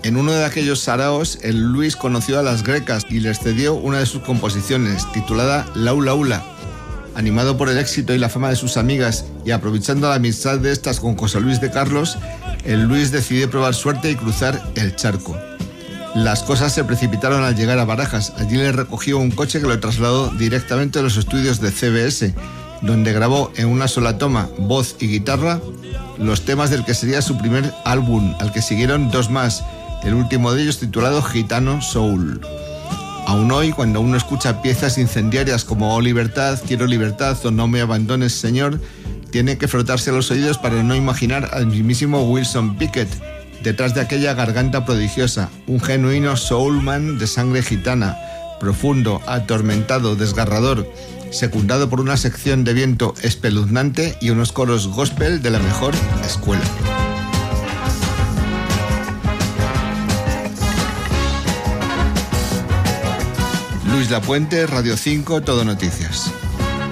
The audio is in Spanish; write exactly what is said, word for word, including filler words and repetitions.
En uno de aquellos saraos, el Luis conoció a las grecas y les cedió una de sus composiciones, titulada Laula Ula. Animado por el éxito y la fama de sus amigas y aprovechando la amistad de estas con José Luis de Carlos, el Luis decidió probar suerte y cruzar el charco. Las cosas se precipitaron al llegar a Barajas. Allí le recogió un coche que lo trasladó directamente a los estudios de C B S, donde grabó en una sola toma, voz y guitarra, los temas del que sería su primer álbum, al que siguieron dos más, el último de ellos titulado Gitano Soul. Aún hoy, cuando uno escucha piezas incendiarias como Oh Libertad, Quiero Libertad o No me abandones, Señor, tiene que frotarse los oídos para no imaginar al mismísimo Wilson Pickett detrás de aquella garganta prodigiosa, un genuino soulman de sangre gitana, profundo, atormentado, desgarrador, secundado por una sección de viento espeluznante y unos coros gospel de la mejor escuela. Luis Lapuente, Radio cinco, Todo Noticias.